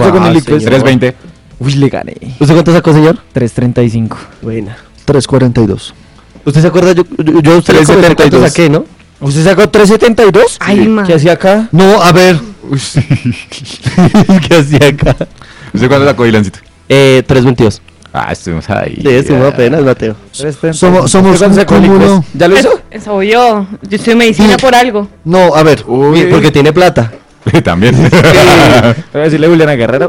piensa con el ICFES? 320. Uy, le gané. ¿Usted cuánto sacó, señor? 335. Buena. 342. ¿Usted se acuerda? Yo a usted 372 cuánto saqué, ¿no? ¿Usted sacó 372? Ay, man. ¿Qué hacía acá? No, a ver. ¿Qué hacía acá? ¿Usted cuándo sacó, Ilancito? 322. Ah, estuvimos ahí. Sí, estuvimos apenas, Mateo. Somos ¿Usted un cuánto sacó el cúmulo. ICFES? ¿Ya lo hizo? Eso yo. Yo estoy en medicina por algo. No, a ver. Uy, Porque tiene plata. también. Voy a decirle a Juliana Guerrero.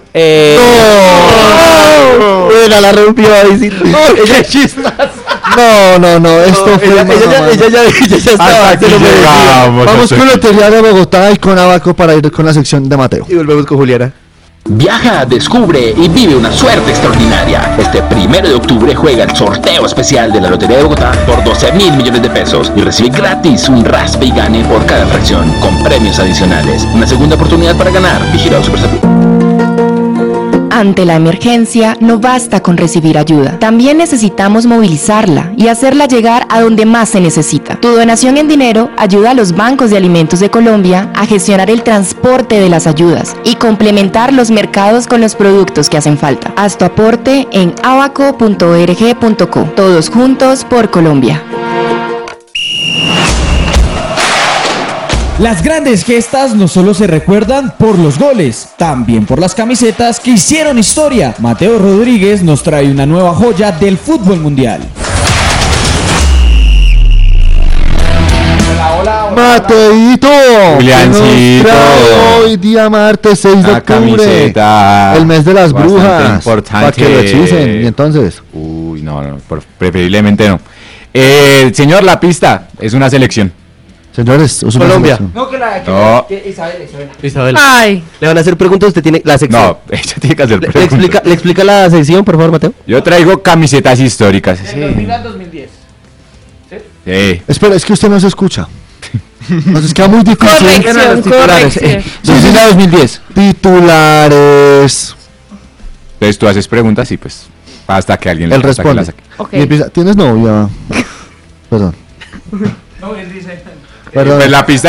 Bueno, la rompió ahí, sí. ¡Qué chistas! No, esto fue Ella ya estaba. Hasta se lo aquí merecía. llegamos. Vamos con Lotería de Bogotá y con Abaco para ir con la sección de Mateo. Y volvemos con Juliana. Viaja, descubre y vive una suerte extraordinaria. Este 1 de octubre juega el sorteo especial de la Lotería de Bogotá por 12.000 millones de pesos y recibe gratis un raspe y gane por cada fracción con premios adicionales. Una segunda oportunidad para ganar. Vigilado Supersalud. Ante la emergencia, no basta con recibir ayuda. También necesitamos movilizarla y hacerla llegar a donde más se necesita. Tu donación en dinero ayuda a los bancos de alimentos de Colombia a gestionar el transporte de las ayudas y complementar los mercados con los productos que hacen falta. Haz tu aporte en abaco.org.co. Todos juntos por Colombia. Las grandes gestas no solo se recuerdan por los goles, también por las camisetas que hicieron historia. Mateo Rodríguez nos trae una nueva joya del fútbol mundial. Mateito, Juliancito. que nos trae hoy día martes 6 de Una octubre, camiseta. el mes de las Bastante brujas, importante. para que lo hechicen. Y entonces, Uy, no, preferiblemente no. Señor, la pista es una selección. señores, es una Colombia. selección. No, No. Isabel. Ay. Le van a hacer preguntas, usted tiene la sección. No, ella tiene que hacer ¿Le preguntas. explica la sección, por favor, Mateo? Yo traigo camisetas históricas. Sí. 2000 al 2010. Sí. Espera, es que usted no se escucha. Nos queda muy difícil. Corrección, corrección. 2000 a 2010. Titulares. Entonces tú haces preguntas y pues hasta que alguien Él hasta que la responde. saque. Ok. Y empieza, ¿tienes novia? Perdón. No, él dice. Perdón. Pues la pista